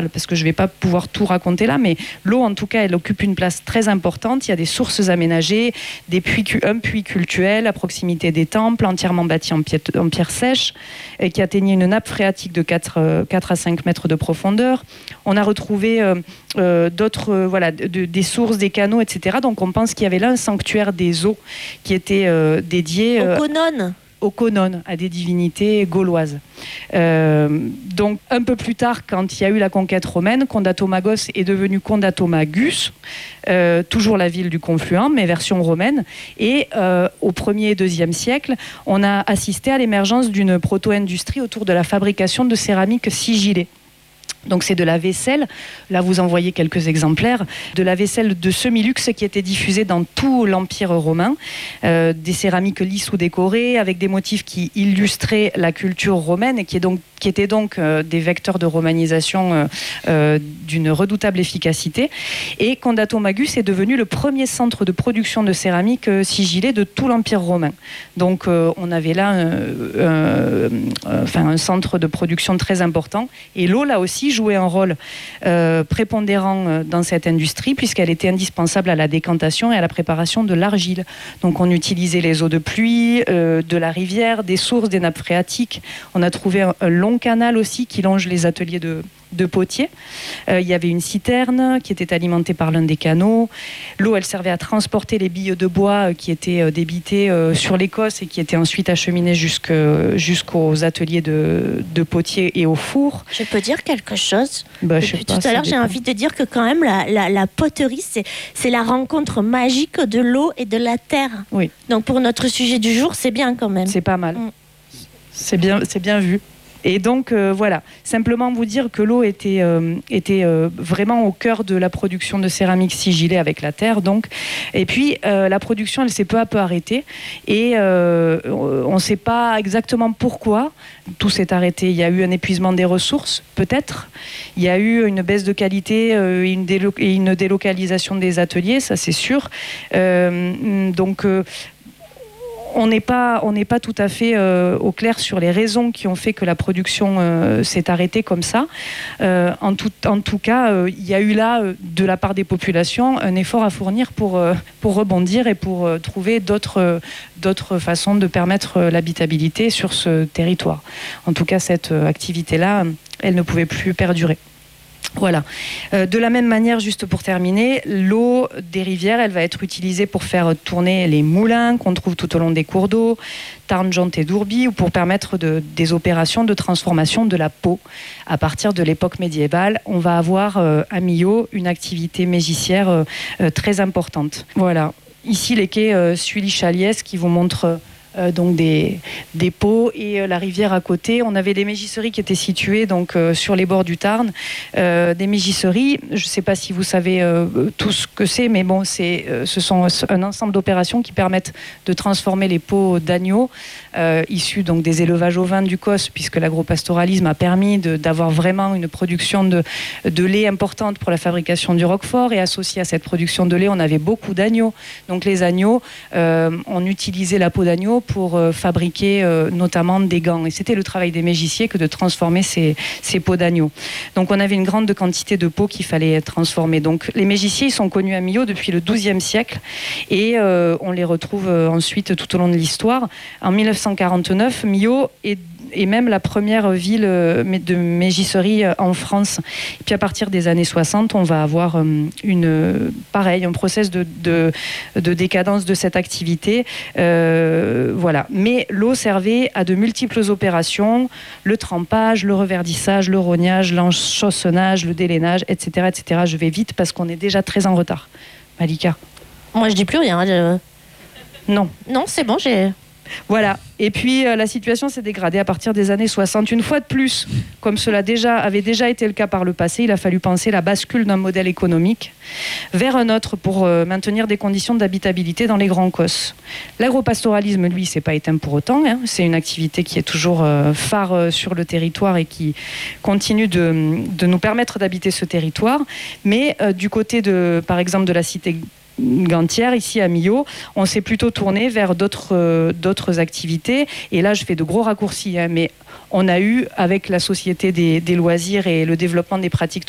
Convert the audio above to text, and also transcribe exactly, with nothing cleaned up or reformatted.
général, parce que je ne vais pas pouvoir tout raconter là, mais l'eau, en tout cas, elle occupe une place très importante. Il y a des sources aménagées, des puits, un puits cultuel à proximité des temples, entièrement bâti en pierre, en pierre sèche, et qui atteignait une nappe phréatique de quatre à cinq mètres de profondeur. On a retrouvé euh, euh, d'autres, euh, voilà, de, des sources, des canaux, et cetera. Donc on pense qu'il y avait là un sanctuaire des eaux qui était euh, dédié euh, aux Conones. aux Conones, à des divinités gauloises. Euh, donc, un peu plus tard, quand il y a eu la conquête romaine, Condatomagos est devenu Condatomagus, euh, toujours la ville du confluent, mais version romaine. Et euh, au premier et deuxième siècle, on a assisté à l'émergence d'une proto-industrie autour de la fabrication de céramique sigillée. Donc c'est de la vaisselle, là vous en voyez quelques exemplaires, de la vaisselle de semi-luxe qui était diffusée dans tout l'Empire romain, euh, des céramiques lisses ou décorées avec des motifs qui illustraient la culture romaine et qui, est donc, qui étaient donc euh, des vecteurs de romanisation euh, euh, d'une redoutable efficacité. Et Condatomagus est devenu le premier centre de production de céramique euh, sigillée de tout l'Empire romain. Donc euh, on avait là euh, euh, euh, enfin, un centre de production très important et l'eau là aussi jouait un rôle euh, prépondérant dans cette industrie puisqu'elle était indispensable à la décantation et à la préparation de l'argile. Donc on utilisait les eaux de pluie, euh, de la rivière, des sources, des nappes phréatiques. On a trouvé un, un long canal aussi qui longe les ateliers de, de potiers. Euh, il y avait une citerne qui était alimentée par l'un des canaux. L'eau, elle servait à transporter les billes de bois qui étaient euh, débitées euh, sur l'Écosse et qui étaient ensuite acheminées jusque, jusqu'aux ateliers de, de potiers et au four. Je peux dire quelque chose. Bah, Depuis tout à l'heure, j'ai envie de dire que quand même la, la, la poterie, c'est, c'est la rencontre magique de l'eau et de la terre. Oui. Donc pour notre sujet du jour, c'est bien quand même. C'est pas mal. Mm. C'est bien, c'est bien vu. Et donc, euh, voilà, simplement vous dire que l'eau était, euh, était euh, vraiment au cœur de la production de céramique sigillée avec la terre. Donc. Et puis, euh, la production, elle s'est peu à peu arrêtée. Et euh, on ne sait pas exactement pourquoi tout s'est arrêté. Il y a eu un épuisement des ressources, peut-être. Il y a eu une baisse de qualité euh, et, une délo- et une délocalisation des ateliers, ça c'est sûr. Euh, donc... Euh, On n'est pas, on n'est pas tout à fait euh, au clair sur les raisons qui ont fait que la production euh, s'est arrêtée comme ça. Euh, en, tout, en tout cas, euh, il y a eu là, euh, de la part des populations, un effort à fournir pour, euh, pour rebondir et pour euh, trouver d'autres, euh, d'autres façons de permettre euh, l'habitabilité sur ce territoire. En tout cas, cette euh, activité-là, elle ne pouvait plus perdurer. Voilà. Euh, de la même manière, juste pour terminer, l'eau des rivières, elle va être utilisée pour faire tourner les moulins qu'on trouve tout au long des cours d'eau, Tarn, Jonte et Dourby, ou pour permettre de, des opérations de transformation de la peau. À partir de l'époque médiévale, on va avoir euh, à Millau une activité mégicière euh, euh, très importante. Voilà. Ici, les quais euh, Sully-Chaliès qui vous montrent... Euh, Euh, donc des, des pots et euh, la rivière à côté. On avait des mégisseries qui étaient situées donc, euh, sur les bords du Tarn. Euh, des mégisseries, je ne sais pas si vous savez euh, tout ce que c'est, mais bon, c'est, euh, ce sont un ensemble d'opérations qui permettent de transformer les pots d'agneaux euh, issus donc, des élevages ovins du Causse, puisque l'agropastoralisme a permis de, d'avoir vraiment une production de, de lait importante pour la fabrication du Roquefort. Et associé à cette production de lait, on avait beaucoup d'agneaux. Donc les agneaux, euh, on utilisait la peau d'agneau pour euh, fabriquer euh, notamment des gants. Et c'était le travail des mégiciers que de transformer ces, ces peaux d'agneau. Donc on avait une grande quantité de peaux qu'il fallait transformer. Donc les mégiciers, ils sont connus à Millau depuis le douzième siècle et euh, on les retrouve euh, ensuite tout au long de l'histoire. En mille neuf cent quarante-neuf, Millau est et même la première ville de mégisserie en France. Et puis à partir des années soixante, on va avoir une, pareil, un process de, de, de décadence de cette activité. Euh, voilà. Mais l'eau servait à de multiples opérations, le trempage, le reverdissage, le rognage, l'enchaussonnage, le délainage, et cetera, et cetera. Je vais vite parce qu'on est déjà très en retard. Malika. Moi, je dis plus rien. Je... Non. Non, c'est bon, j'ai... Voilà. Et puis euh, la situation s'est dégradée à partir des années soixante. Une fois de plus, comme cela déjà, avait déjà été le cas par le passé, il a fallu penser la bascule d'un modèle économique vers un autre pour euh, maintenir des conditions d'habitabilité dans les grands causses. L'agropastoralisme, lui, s'est pas éteint pour autant. Hein. C'est une activité qui est toujours euh, phare euh, sur le territoire et qui continue de, de nous permettre d'habiter ce territoire. Mais euh, du côté, de, par exemple, de la cité Gantière, ici à Millau, on s'est plutôt tourné vers d'autres, euh, d'autres activités. Et là, je fais de gros raccourcis, hein, mais on a eu, avec la société des, des loisirs et le développement des pratiques